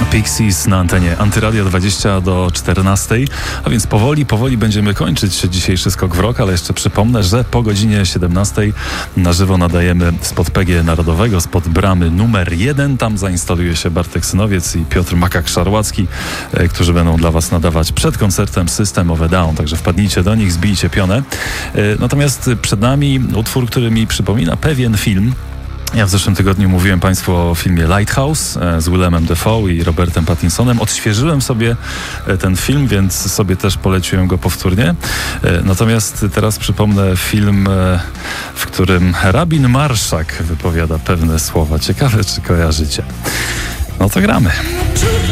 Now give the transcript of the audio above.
Pixies na antenie Antyradia 20 do 14, a więc powoli będziemy kończyć dzisiejszy skok w rok, ale jeszcze przypomnę, że po godzinie 17 na żywo nadajemy spod PG Narodowego, spod bramy numer 1. Tam zainstaluje się Bartek Synowiec i Piotr Makak-Szarłacki, którzy będą dla Was nadawać przed koncertem System of a Down, także wpadnijcie do nich, zbijcie pionę. Natomiast przed nami utwór, który mi przypomina pewien film. Ja w zeszłym tygodniu mówiłem Państwu o filmie Lighthouse z Willemem Dafoe i Robertem Pattinsonem. Odświeżyłem sobie ten film, więc sobie też poleciłem go powtórnie. Natomiast teraz przypomnę film, w którym rabin Marszak wypowiada pewne słowa. Ciekawe, czy kojarzycie. No to gramy.